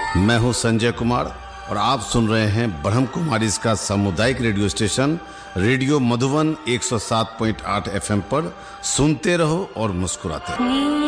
मैं हूं संजय कुमार और आप सुन रहे हैं ब्रह्म कुमारी इसका सामुदायिक radio station radio Madhuban 107.8 FM पर। सुनते रहो और मुस्कुराते रहो।